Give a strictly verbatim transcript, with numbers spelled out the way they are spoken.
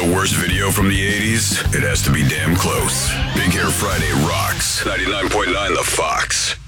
the worst video from the eighties? It has to be damn close. Big Hair Friday rocks. ninety-nine point nine The Fox.